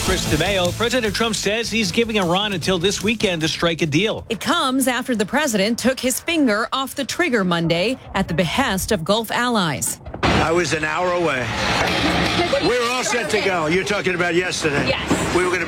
Chris DeMeo. President Trump says he's giving Iran until this weekend to strike a deal. It comes after the president took his finger off the trigger Monday at the behest of Gulf allies. I was an hour away. We were all set to go. You're talking about yesterday. Yes. We were going to